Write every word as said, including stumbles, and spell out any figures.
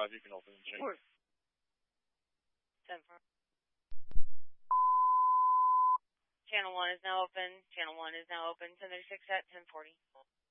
five, you can open and change. ten four. Channel one is now open. Channel one is now open. ten thirty-six at ten forty.